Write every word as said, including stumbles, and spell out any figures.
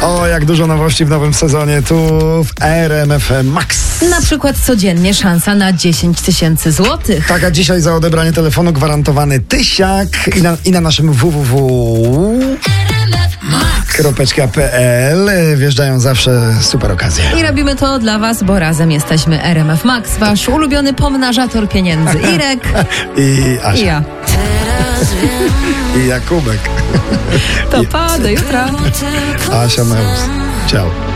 O, jak dużo nowości w nowym sezonie tu w R M F Max. Na przykład codziennie szansa na dziesięć tysięcy złotych. Tak, a dzisiaj za odebranie telefonu gwarantowany tysiak i na, i na naszym w w w kropka p l wjeżdżają zawsze super okazje. I robimy to dla was, bo razem jesteśmy R M F Max, wasz ulubiony pomnażator pieniędzy. Irek I Asia. i ja. I Jakubek. To pa, do jutra. Asia Meus. Ciao.